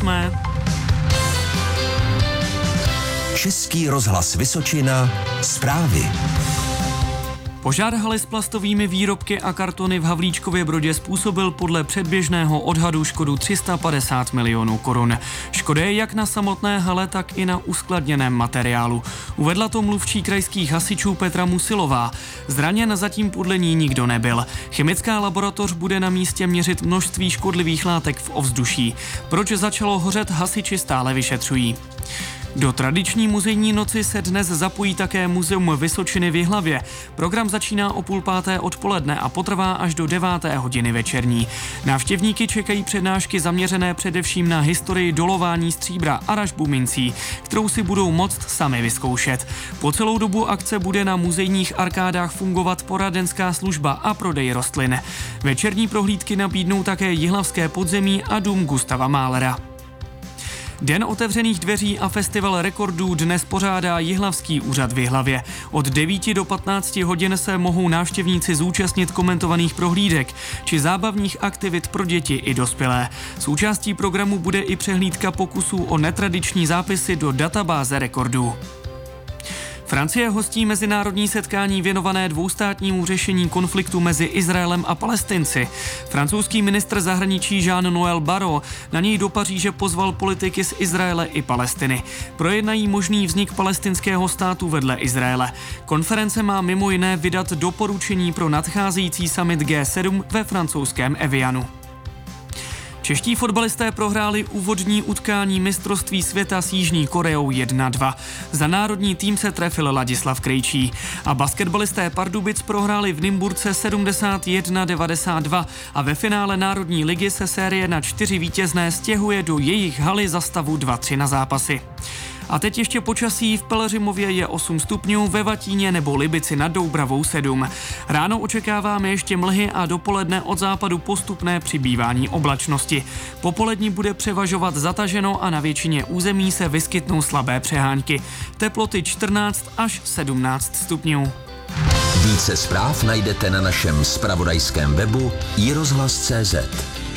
8. Český rozhlas Vysočina. Zprávy. Požár haly s plastovými výrobky a kartony v Havlíčkově Brodě způsobil podle předběžného odhadu škodu 350 milionů korun. Škoda je jak na samotné hale, tak i na uskladněném materiálu. Uvedla to mluvčí krajských hasičů Petra Musilová. Zraněn zatím podle ní nikdo nebyl. Chemická laboratoř bude na místě měřit množství škodlivých látek v ovzduší. Proč začalo hořet, hasiči stále vyšetřují. Do tradiční muzejní noci se dnes zapojí také Muzeum Vysočiny v Jihlavě. Program začíná o 4:30 odpoledne a potrvá až do 9. hodiny večerní. Návštěvníky čekají přednášky zaměřené především na historii dolování stříbra a ražbu mincí, kterou si budou moct sami vyzkoušet. Po celou dobu akce bude na muzejních arkádách fungovat poradenská služba a prodej rostlin. Večerní prohlídky nabídnou také Jihlavské podzemí a dům Gustava Mahlera. Den otevřených dveří a festival rekordů dnes pořádá Jihlavský úřad v Jihlavě. Od 9 do 15 hodin se mohou návštěvníci zúčastnit komentovaných prohlídek či zábavních aktivit pro děti i dospělé. Součástí programu bude i přehlídka pokusů o netradiční zápisy do databáze rekordů. Francie hostí mezinárodní setkání věnované dvoustátnímu řešení konfliktu mezi Izraelem a Palestinci. Francouzský ministr zahraničí Jean-Noël Barrot na něj do Paříže pozval politiky z Izraele i Palestiny. Projednají možný vznik palestinského státu vedle Izraele. Konference má mimo jiné vydat doporučení pro nadcházející summit G7 ve francouzském Evianu. Čeští fotbalisté prohráli úvodní utkání mistrovství světa s Jižní Koreou 1-2. Za národní tým se trefil Ladislav Krejčí. A basketbalisté Pardubic prohráli v Nymburce 71-92 a ve finále Národní ligy se série na 4 vítězné stěhuje do jejich haly za stavu 2-3 na zápasy. A teď ještě počasí. V Pelhřimově je 8 stupňů, ve Vatíně nebo Libici nad Doubravou 7. Ráno očekáváme ještě mlhy a dopoledne od západu postupné přibývání oblačnosti. Popolední bude převažovat zataženo a na většině území se vyskytnou slabé přehánky. Teploty 14 až 17 stupňů. Více zpráv najdete na našem zpravodajském webu iRozhlas.cz.